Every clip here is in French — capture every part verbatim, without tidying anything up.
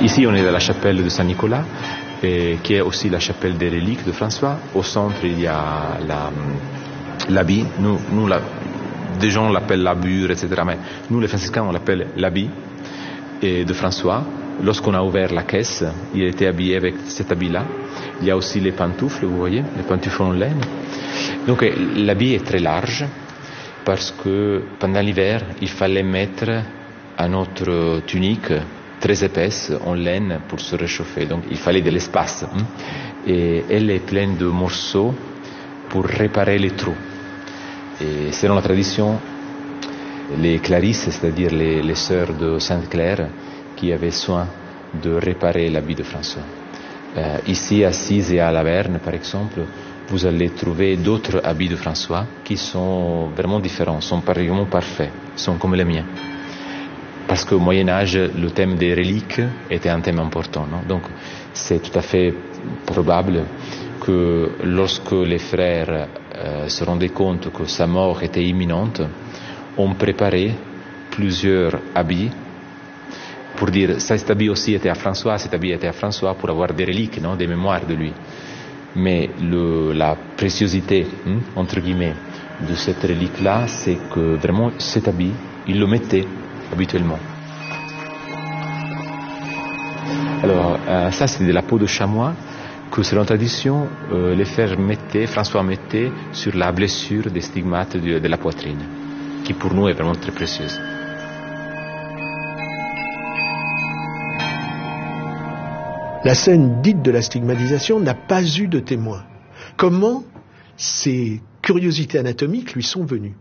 Ici, on est dans la chapelle de Saint-Nicolas, et qui est aussi la chapelle des reliques de François. Au centre, il y a la, l'habit. Nous, nous la, des gens l'appellent la bure, et cetera. Mais nous, les franciscains, on l'appelle l'habit et de François. Lorsqu'on a ouvert la caisse, il était habillé avec cet habit-là. Il y a aussi les pantoufles, vous voyez, les pantoufles en laine. Donc l'habit est très large parce que pendant l'hiver, il fallait mettre à notre tunique très épaisse en laine pour se réchauffer. Donc il fallait de l'espace. Et elle est pleine de morceaux pour réparer les trous. Et selon la tradition, les clarisses, c'est-à-dire les, les sœurs de Sainte-Claire, qui avaient soin de réparer l'habit de François. Euh, ici, à Cise et à Laverne, par exemple, vous allez trouver d'autres habits de François qui sont vraiment différents, sont vraiment parfaits, sont comme les miens. Parce qu'au Moyen-Âge, le thème des reliques était un thème important. Non? Donc, c'est tout à fait probable que lorsque les frères euh, se rendaient compte que sa mort était imminente, on préparait plusieurs habits pour dire cet habit aussi était à François, cet habit était à François, pour avoir des reliques, non, des mémoires de lui. Mais le, la préciosité, hein, entre guillemets, de cette relique-là, c'est que vraiment cet habit, il le mettait habituellement. Alors, euh, ça c'est de la peau de chamois que, selon tradition, euh, les frères mettaient, François mettait sur la blessure des stigmates de, de la poitrine, qui pour nous est vraiment très précieuse. La scène dite de la stigmatisation n'a pas eu de témoin. Comment ces curiosités anatomiques lui sont venues?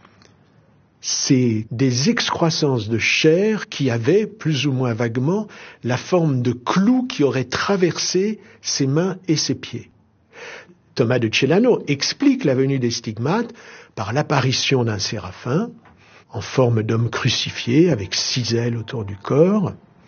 C'est des excroissances de chair qui avaient, plus ou moins vaguement, la forme de clous qui auraient traversé ses mains et ses pieds. Thomas de Celano explique la venue des stigmates par l'apparition d'un séraphin en forme d'homme crucifié avec six ailes autour du corps.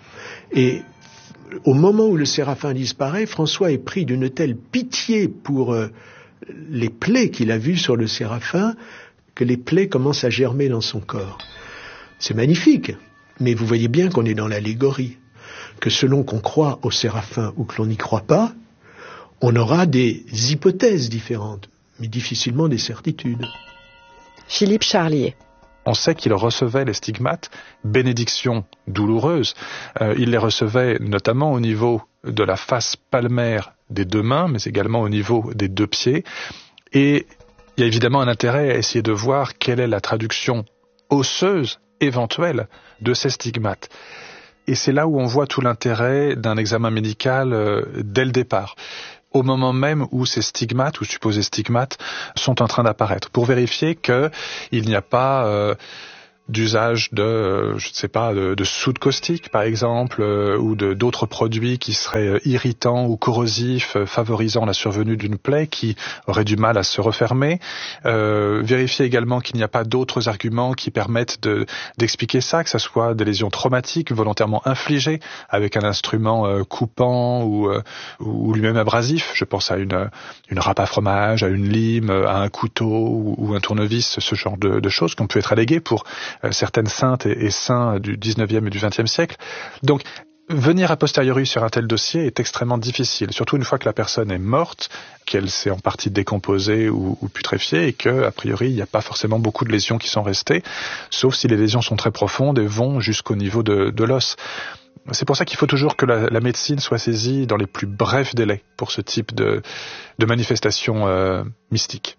Et au moment où le séraphin disparaît, François est pris d'une telle pitié pour euh, les plaies qu'il a vues sur le séraphin que les plaies commencent à germer dans son corps. C'est magnifique, mais vous voyez bien qu'on est dans l'allégorie, que selon qu'on croit au séraphin ou que l'on n'y croit pas, on aura des hypothèses différentes, mais difficilement des certitudes. Philippe Charlier. On sait qu'il recevait les stigmates, bénédictions douloureuses. Euh, il les recevait notamment au niveau de la face palmaire des deux mains, mais également au niveau des deux pieds. Et il y a évidemment un intérêt à essayer de voir quelle est la traduction osseuse éventuelle de ces stigmates. Et c'est là où on voit tout l'intérêt d'un examen médical euh, dès le départ, au moment même où ces stigmates, ou supposés stigmates, sont en train d'apparaître, pour vérifier qu'il n'y a pas euh, d'usage de, euh, je ne sais pas, de, de soude caustique, par exemple, euh, ou de, d'autres produits qui seraient euh, irritants ou corrosifs, euh, favorisant la survenue d'une plaie qui aurait du mal à se refermer. Euh, vérifier également qu'il n'y a pas d'autres arguments qui permettent de, d'expliquer ça, que ce soit des lésions traumatiques volontairement infligées avec un instrument euh, coupant ou, euh, ou lui-même abrasif. Je pense à une, une râpe à fromage, à une lime, à un couteau ou, ou un tournevis, ce genre de, de choses qu'on peut être alléguées pour certaines saintes et, et saints du dix-neuvième et du vingtième siècle. Donc, venir a posteriori sur un tel dossier est extrêmement difficile, surtout une fois que la personne est morte, qu'elle s'est en partie décomposée ou, ou putréfiée, et que, a priori, il n'y a pas forcément beaucoup de lésions qui sont restées, sauf si les lésions sont très profondes et vont jusqu'au niveau de, de l'os. C'est pour ça qu'il faut toujours que la, la médecine soit saisie dans les plus brefs délais pour ce type de, de manifestations euh, mystiques.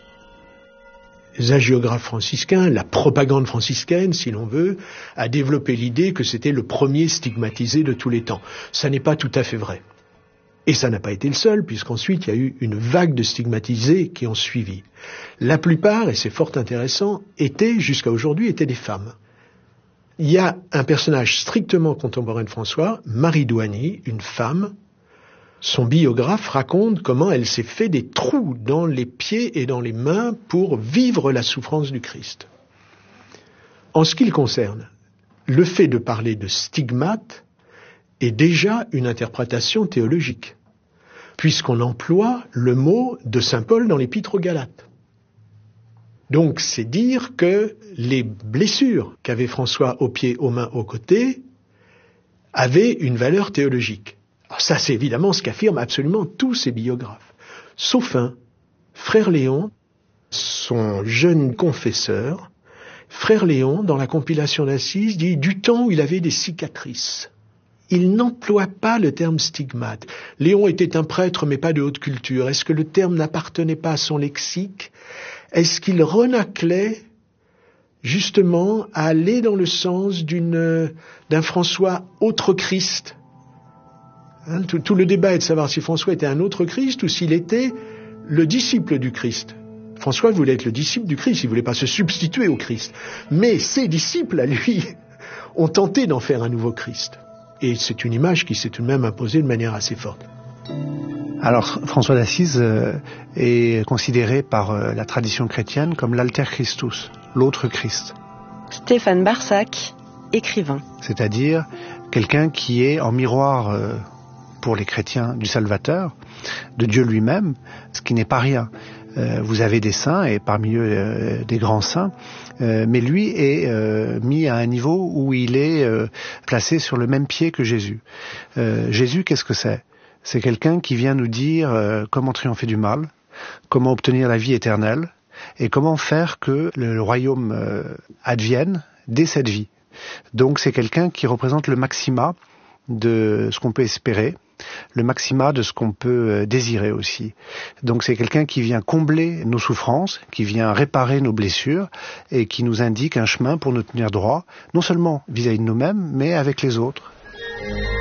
Les hagiographes franciscains, la propagande franciscaine, si l'on veut, a développé l'idée que c'était le premier stigmatisé de tous les temps. Ça n'est pas tout à fait vrai. Et ça n'a pas été le seul, puisqu'ensuite il y a eu une vague de stigmatisés qui ont suivi. La plupart, et c'est fort intéressant, étaient, jusqu'à aujourd'hui, étaient des femmes. Il y a un personnage strictement contemporain de François, Marie Douany, une femme. Son biographe raconte comment elle s'est fait des trous dans les pieds et dans les mains pour vivre la souffrance du Christ. En ce qui le concerne, le fait de parler de stigmate est déjà une interprétation théologique, puisqu'on emploie le mot de saint Paul dans l'Épître aux Galates. Donc c'est dire que les blessures qu'avait François aux pieds, aux mains, aux côtés avait une valeur théologique. Alors ça, c'est évidemment ce qu'affirment absolument tous ces biographes. Sauf un, Frère Léon, son jeune confesseur, Frère Léon, dans la compilation d'Assise, dit « du temps où il avait des cicatrices ». Il n'emploie pas le terme stigmate. Léon était un prêtre, mais pas de haute culture. Est-ce que le terme n'appartenait pas à son lexique? Est-ce qu'il renâclait justement à aller dans le sens d'une, d'un François autre Christ? Hein, tout, tout le débat est de savoir si François était un autre Christ ou s'il était le disciple du Christ. François voulait être le disciple du Christ, il ne voulait pas se substituer au Christ. Mais ses disciples, à lui, ont tenté d'en faire un nouveau Christ. Et c'est une image qui s'est tout de même imposée de manière assez forte. Alors, François d'Assise euh, est considéré par euh, la tradition chrétienne comme l'alter Christus, l'autre Christ. Stéphane Barsac, écrivain. C'est-à-dire quelqu'un qui est en miroir euh, pour les chrétiens du Salvateur, de Dieu lui-même, ce qui n'est pas rien. Euh, vous avez des saints, et parmi eux euh, des grands saints, euh, mais lui est euh, mis à un niveau où il est euh, placé sur le même pied que Jésus. Euh, Jésus, qu'est-ce que c'est? C'est quelqu'un qui vient nous dire euh, comment triompher du mal, comment obtenir la vie éternelle, et comment faire que le, le royaume euh, advienne dès cette vie. Donc c'est quelqu'un qui représente le maxima de ce qu'on peut espérer, le maxima de ce qu'on peut désirer aussi. Donc c'est quelqu'un qui vient combler nos souffrances, qui vient réparer nos blessures et qui nous indique un chemin pour nous tenir droit, non seulement vis-à-vis de nous-mêmes, mais avec les autres.